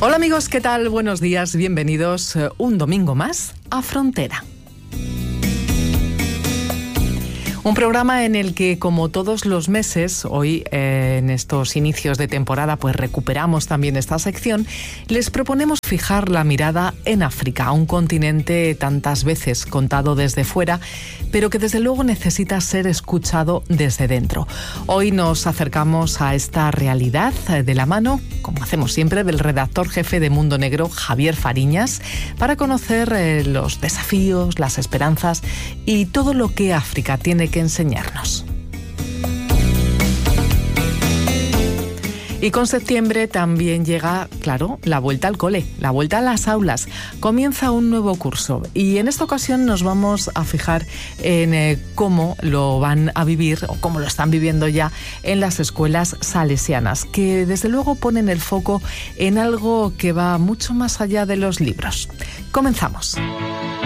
Hola amigos, ¿qué tal? Buenos días, bienvenidos un domingo más a Frontera. Un programa en el que, como todos los meses, hoy en estos inicios de temporada, pues recuperamos también esta sección, les proponemos fijar la mirada en África, un continente tantas veces contado desde fuera, pero que desde luego necesita ser escuchado desde dentro. Hoy nos acercamos a esta realidad de la mano, como hacemos siempre, del redactor jefe de Mundo Negro, Javier Fariñas, para conocer los desafíos, las esperanzas y todo lo que África tiene que enseñarnos. Y con septiembre también llega, claro, la vuelta al cole, la vuelta a las aulas. Comienza un nuevo curso y en esta ocasión nos vamos a fijar en cómo lo van a vivir o cómo lo están viviendo ya en las escuelas salesianas, que desde luego ponen el foco en algo que va mucho más allá de los libros. Comenzamos.